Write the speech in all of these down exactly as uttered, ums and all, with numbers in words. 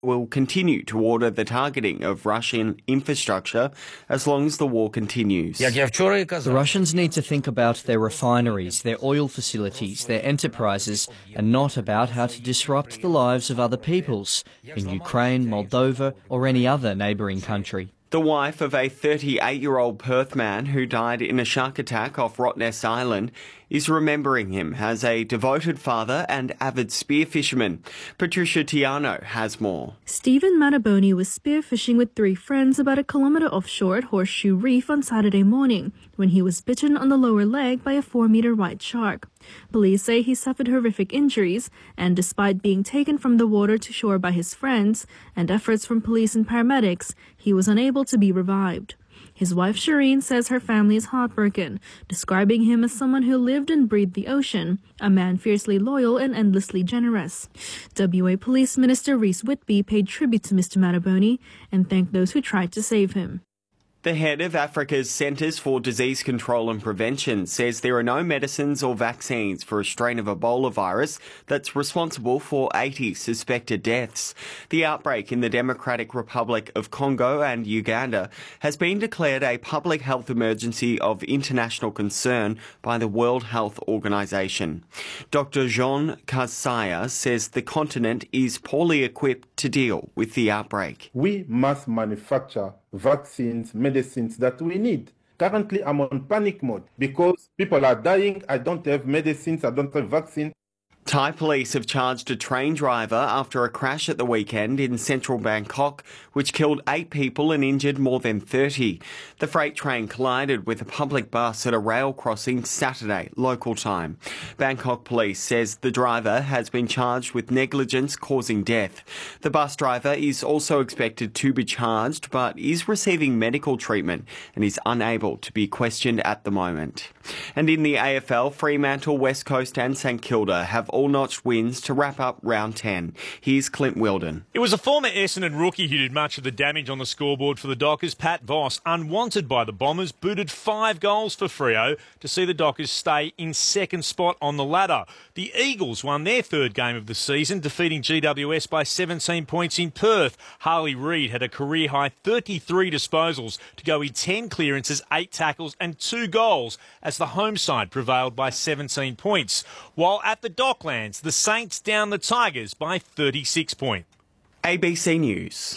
will continue to order the targeting of Russian infrastructure as long as the war continues. The Russians need to think about their refineries, their oil facilities, their enterprises, and not about how to disrupt the lives of other peoples in Ukraine, Moldova, or any other neighbouring country. The wife of a thirty-eight-year-old Perth man who died in a shark attack off Rottnest Island is remembering him as a devoted father and avid spear fisherman. Patricia Tiano has more. Stephen Mataboni was spearfishing with three friends about a kilometre offshore at Horseshoe Reef on Saturday morning when he was bitten on the lower leg by a four-metre white shark. Police say he suffered horrific injuries, and despite being taken from the water to shore by his friends and efforts from police and paramedics, he was unable to be revived. His wife Shireen says her family is heartbroken, describing him as someone who lived and breathed the ocean, a man fiercely loyal and endlessly generous. W A Police Minister Rhys Whitby paid tribute to Mister Mataboni and thanked those who tried to save him. The head of Africa's Centres for Disease Control and Prevention says there are no medicines or vaccines for a strain of Ebola virus that's responsible for eighty suspected deaths. The outbreak in the Democratic Republic of Congo and Uganda has been declared a public health emergency of international concern by the World Health Organization. Doctor Jean Kasaya says the continent is poorly equipped to deal with the outbreak. We must manufacture vaccines, medicines that we need. Currently, I'm on panic mode because people are dying. I don't have medicines. I don't have vaccines. Thai police have charged a train driver after a crash at the weekend in central Bangkok, which killed eight people and injured more than thirty. The freight train collided with a public bus at a rail crossing Saturday, local time. Bangkok police says the driver has been charged with negligence causing death. The bus driver is also expected to be charged, but is receiving medical treatment and is unable to be questioned at the moment. And in the A F L, Fremantle, West Coast and St Kilda have all notched wins to wrap up round ten. Here's Clint Wilden. It was a former Essendon rookie who did much of the damage on the scoreboard for the Dockers. Pat Voss, unwanted by the Bombers, booted five goals for Freo to see the Dockers stay in second spot on the ladder. The Eagles won their third game of the season, defeating G W S by seventeen points in Perth. Harley Reid had a career-high thirty-three disposals to go in ten clearances, eight tackles and two goals as the home side prevailed by seventeen points. While at the Docklands, the Saints down the Tigers by thirty-six points. A B C News.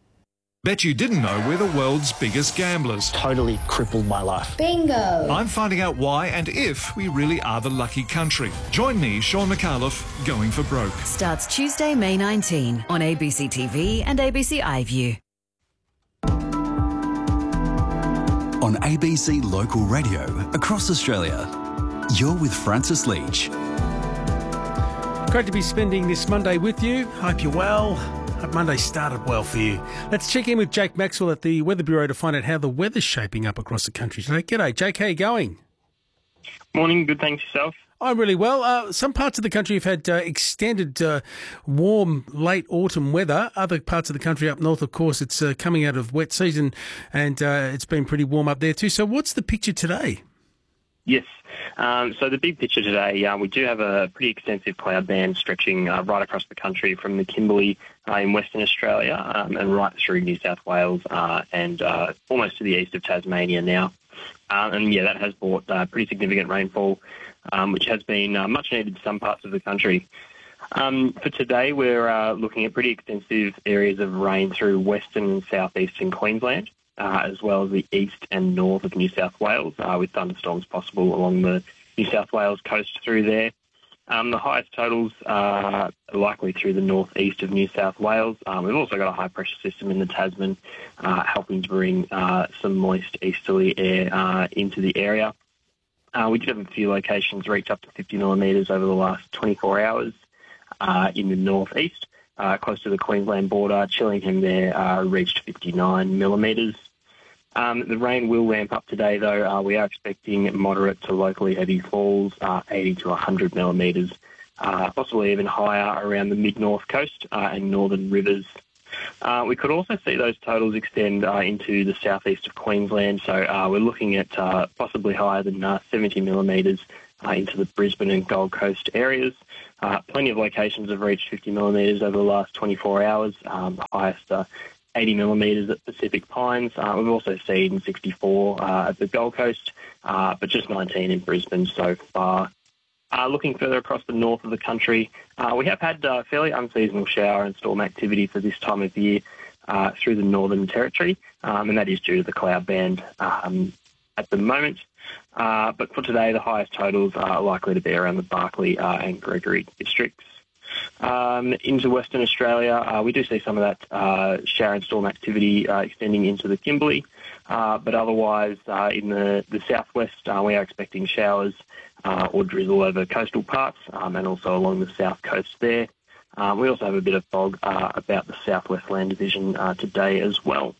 Bet you didn't know we're the world's biggest gamblers. Totally crippled my life. Bingo! I'm finding out why and if we really are the lucky country. Join me, Sean McAuliffe, Going for Broke. Starts Tuesday, May nineteenth on A B C T V and A B C iView. On A B C Local Radio across Australia, you're with Francis Leach. Great to be spending this Monday with you. Hope you're well. Hope Monday started well for you. Let's check in with Jake Maxwell at the Weather Bureau to find out how the weather's shaping up across the country today. G'day, Jake. How are you going? Morning. Good, thanks yourself. I'm really well. Uh, some parts of the country have had uh, extended uh, warm late autumn weather. Other parts of the country up north, of course, it's uh, coming out of wet season and uh, it's been pretty warm up there too. So what's the picture today? Yes. Um, so the big picture today, uh, we do have a pretty extensive cloud band stretching uh, right across the country from the Kimberley uh, in Western Australia um, and right through New South Wales uh, and uh, almost to the east of Tasmania now. Um, and, yeah, that has brought uh, pretty significant rainfall, um, which has been uh, much needed in some parts of the country. Um, for today, we're uh, looking at pretty extensive areas of rain through western and southeastern Queensland. Uh, as well as the east and north of New South Wales, uh, with thunderstorms possible along the New South Wales coast through there. Um, the highest totals are likely through the northeast of New South Wales. Um, we've also got a high-pressure system in the Tasman, uh, helping to bring uh, some moist easterly air uh, into the area. Uh, we did have a few locations reach up to fifty millimetres over the last twenty-four hours uh, in the northeast. Uh, close to the Queensland border, Chillingham there uh, reached fifty-nine millimetres. Um, the rain will ramp up today, though. Uh, we are expecting moderate to locally heavy falls, uh, eighty to one hundred millimetres, uh, possibly even higher around the mid-north coast uh, and northern rivers. Uh, we could also see those totals extend uh, into the southeast of Queensland, so uh, we're looking at uh, possibly higher than uh, seventy millimetres uh, into the Brisbane and Gold Coast areas. Uh, plenty of locations have reached fifty millimetres over the last twenty-four hours, um, the highest uh, eighty millimetres at Pacific Pines. Uh, we've also seen sixty-four uh, at the Gold Coast, uh, but just nineteen in Brisbane so far. Uh, looking further across the north of the country, uh, we have had uh, fairly unseasonal shower and storm activity for this time of year uh, through the Northern Territory, um, and that is due to the cloud band um, at the moment. Uh, but for today, the highest totals are likely to be around the Barkly uh, and Gregory districts. Um, into Western Australia, uh, we do see some of that uh, shower and storm activity uh, extending into the Kimberley, uh, but otherwise uh, in the, the southwest, uh, we are expecting showers uh, or drizzle over coastal parts um, and also along the south coast there. Um, we also have a bit of fog uh, about the southwest land division uh, today as well.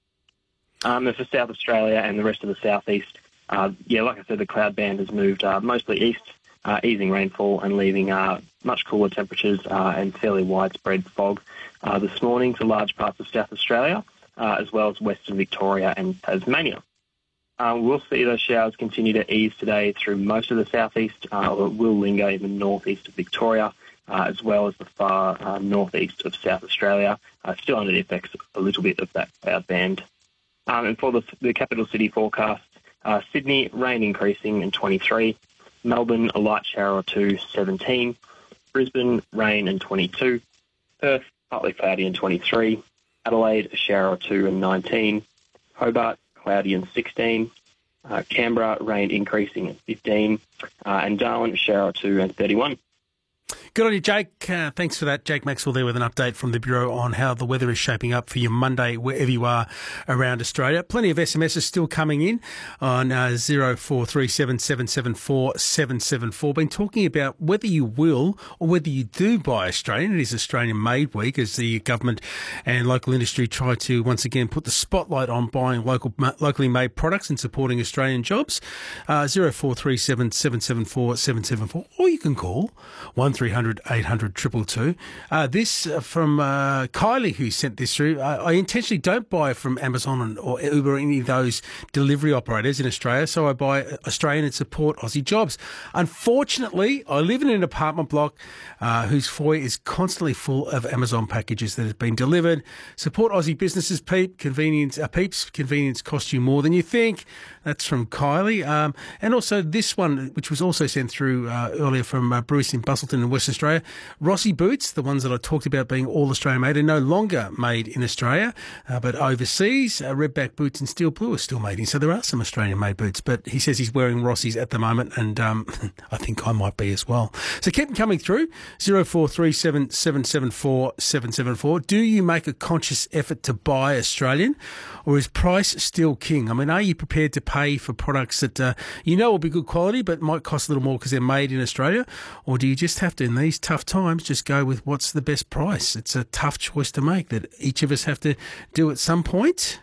Um, and for South Australia and the rest of the southeast, uh, yeah, like I said, the cloud band has moved uh, mostly east, uh, easing rainfall and leaving uh, much cooler temperatures uh, and fairly widespread fog uh, this morning to large parts of South Australia, uh, as well as Western Victoria and Tasmania. Uh, we'll see those showers continue to ease today through most of the southeast, uh, although it will linger in the northeast of Victoria, uh, as well as the far uh, northeast of South Australia, uh, still under the effects a little bit of that cloud band. Um, and for the, the capital city forecast, uh, Sydney, rain increasing in twenty-three, Melbourne, a light shower or two, seventeen, Brisbane, rain and twenty-two, Perth, partly cloudy and twenty-three, Adelaide, a shower or two and nineteen, Hobart, cloudy and sixteen, uh, Canberra, rain increasing at fifteen, uh, and Darwin, a shower or two and thirty-one. Good on you, Jake. Uh, thanks for that. Jake Maxwell there with an update from the Bureau on how the weather is shaping up for you Monday, wherever you are around Australia. Plenty of S M Ses still coming in on uh, zero four three seven seven seven four seven seven four. Been talking about whether you will or whether you do buy Australian. It is Australian Made Week as the government and local industry try to once again put the spotlight on buying local, locally made products and supporting Australian jobs. Uh, zero four three seven seven seven four seven seven four, or you can call one three hundred eight hundred two two two. Uh, this uh, from uh, Kylie, who sent this through. I, I intentionally don't buy from Amazon or Uber or any of those delivery operators in Australia, so I buy Australian and support Aussie jobs. Unfortunately, I live in an apartment block uh, whose foyer is constantly full of Amazon packages that have been delivered. Support Aussie businesses, peep, convenience, uh, peeps. Convenience costs you more than you think. That's from Kylie. Um, and also this one, which was also sent through uh, earlier from uh, Bruce in Bustleton in Western Australia. Rossi boots, the ones that I talked about being all Australian made, are no longer made in Australia, uh, but overseas. Uh, Redback boots in steel blue are still made in. So there are some Australian made boots, but he says he's wearing Rossi's at the moment, and um, I think I might be as well. So keep them coming through. zero four three seven seven seven four seven seven four. Do you make a conscious effort to buy Australian, or is price still king? I mean, are you prepared to pay for products that uh, you know will be good quality but might cost a little more because they're made in Australia? Or do you just have to, in these tough times, just go with what's the best price? It's a tough choice to make that each of us have to do at some point.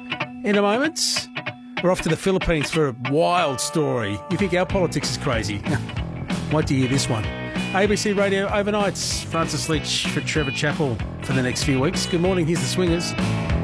In a moment, we're off to the Philippines for a wild story. You think our politics is crazy? Wait till you hear this one. A B C Radio Overnights. Francis Leach for Trevor Chappell for the next few weeks. Good morning, here's the Swingers.